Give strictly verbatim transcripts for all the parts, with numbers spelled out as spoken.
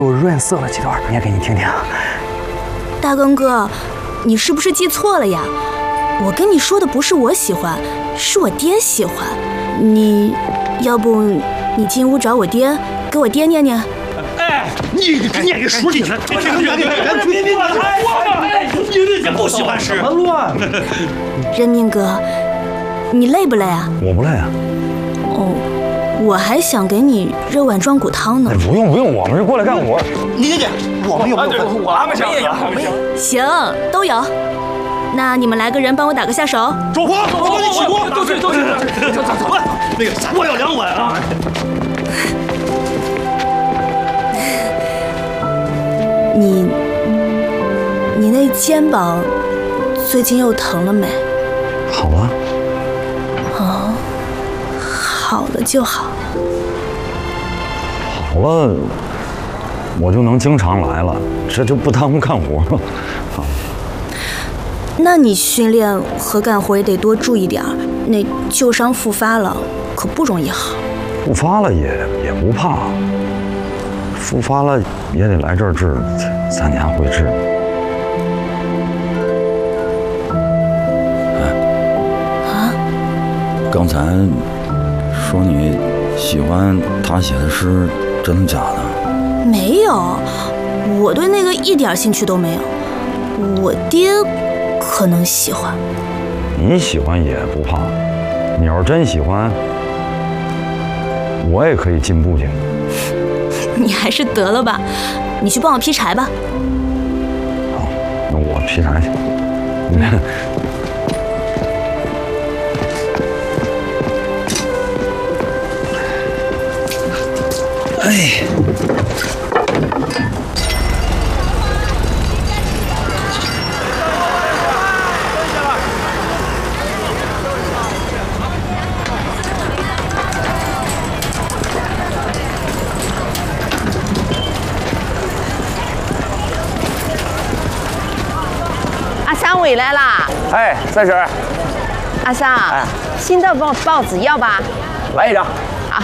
我润色了几段，念给你听听。 大刚哥，你是不是记错了呀？我跟你说的不是我喜欢，是我爹喜欢。你，要不你进屋找我爹，给我爹念念。 哎，你念给书记呢？别别别别别别！你不喜欢诗？ 乱！ 任命哥，你累不累啊？ 我不累啊。 哦。我还想给你热碗庄骨汤呢。 不用不用，我们是过来干活。 你姐姐，我们有没有分？ 我们想也有，我们有。 行，都有。那你们来个人帮我打个下手。 走锅，我帮你起锅。都去都去，走走走。那个，我要两碗啊。 你，你那肩膀最近又疼了没？ 好了。 哦。好了就好。 好了，我就能经常来了，这就不耽误干活了。啊， 那你训练和干活也得多注意点儿，那旧伤复发了可不容易好。 复发了也也不怕，复发了也得来这儿治，三年会治。 哎，啊？刚才。说你喜欢他写的诗，真的假的？ 没有，我对那个一点兴趣都没有。我爹可能喜欢。 你喜欢也不怕，你要是真喜欢，我也可以进步进步。 你还是得了吧，你去帮我劈柴吧。 好，那我劈柴去。嗯哎， 阿香回来啦！ 哎，三婶。 阿香，哎，新的报报纸要吧？ 来一张。 好。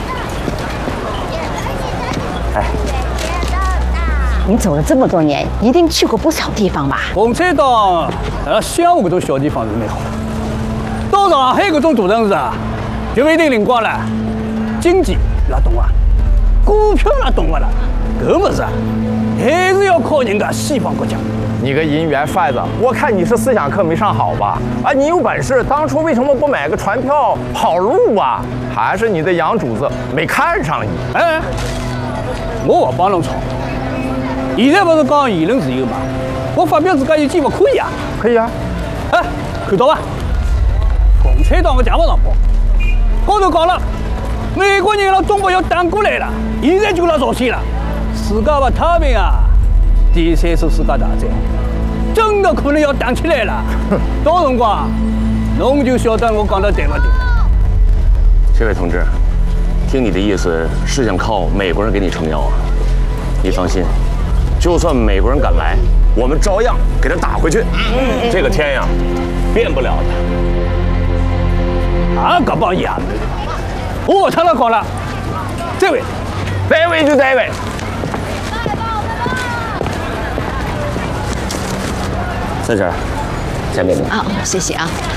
哎， 你走了这么多年，一定去过不少地方吧？ 共产党呃，乡下这种小地方是蛮好，到上海这种大城市啊，就不一定灵光了。经济那懂啊，股票那懂不啦？搿么事啊，还是要靠人家西方国家。 你个银元贩子，我看你是思想课没上好吧？啊，你有本事，当初为什么不买个船票跑路啊？还是你的洋主子没看上你？ 哎，我不帮侬吵。现在不是讲言论自由嘛？我发表自家意见不可以啊？ 可以啊。 哎，看到吧？共产党的假不上报，高头讲了，美国人让中国要打过来了，现在就来朝鲜了，世界不太平啊！第三次世界大战真的可能要打起来了，到辰光侬就晓得我讲的对不对？ 这位同志，听你的意思是想靠美国人给你撑腰啊？你放心，就算美国人敢来，我们照样给他打回去。嗯、这个天呀，变不了的。 啊，搿帮野蛮！我听他讲了，这位， 这位就这位。 三婶，下面的。 啊，谢谢啊。